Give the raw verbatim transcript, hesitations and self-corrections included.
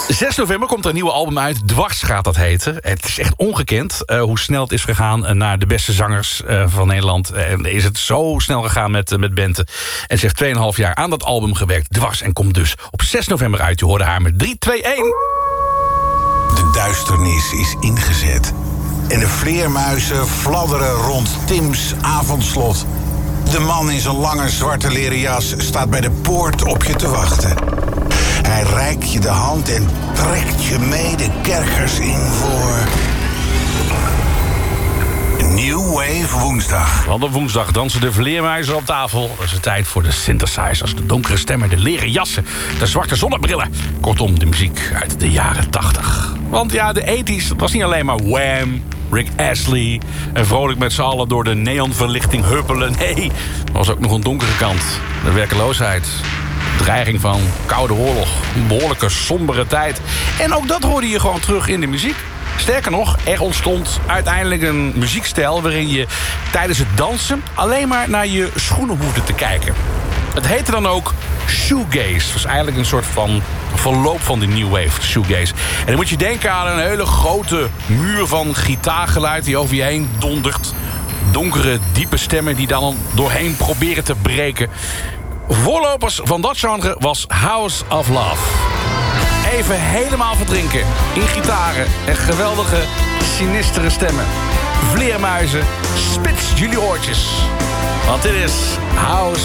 zes november komt er een nieuwe album uit. Dwars gaat dat heten. Het is echt ongekend uh, hoe snel het is gegaan uh, naar de beste zangers uh, van Nederland. En uh, is het zo snel gegaan met, uh, met Bente. En ze heeft tweeënhalf jaar aan dat album gewerkt. Dwars. En komt dus op zes november uit. Je hoorde haar met drie, twee, één. De duisternis is ingezet. En de vleermuizen fladderen rond Tims avondslot. De man in zijn lange zwarte leren jas staat bij de poort op je te wachten. Hij reikt je de hand en trekt je mee de kerkers in voor... New Wave woensdag. Want op woensdag dansen de vleermuizen op tafel. Dat is de tijd voor de synthesizers, de donkere stemmen, de leren jassen, de zwarte zonnebrillen. Kortom, de muziek uit de jaren tachtig. Want ja, de tachtiger, dat was niet alleen maar Wham, Rick Astley en vrolijk met z'n allen door de neonverlichting huppelen. Nee, er was ook nog een donkere kant. De werkeloosheid. Dreiging van koude oorlog. Een behoorlijke sombere tijd. En ook dat hoorde je gewoon terug in de muziek. Sterker nog, er ontstond uiteindelijk een muziekstijl waarin je tijdens het dansen alleen maar naar je schoenen hoefde te kijken. Het heette dan ook shoegaze. Het was eigenlijk een soort van verloop van de new wave, shoegaze. En dan moet je denken aan een hele grote muur van gitaargeluid die over je heen dondert. Donkere, diepe stemmen die dan doorheen proberen te breken. Voorlopers van dat genre was House of Love. Even helemaal verdrinken in gitaren en geweldige, sinistere stemmen. Vleermuizen, spits jullie oortjes. Want dit is House